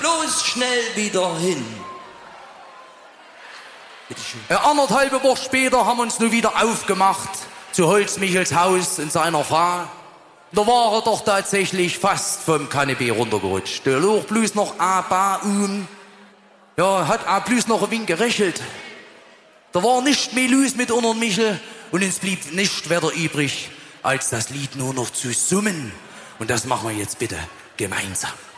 bloß schnell wieder hin. Bitteschön. 1,5 Woche später haben wir uns nun wieder aufgemacht zu Holzmichels Haus in seiner Frau. Da war er doch tatsächlich fast vom Kanapee runtergerutscht. Der lag bloß noch ja, hat auch bloß noch ein wenig gerächelt. Da war nicht mehr los mit unter Michel und uns blieb nicht weiter übrig, als das Lied nur noch zu summen. Und das machen wir jetzt bitte gemeinsam.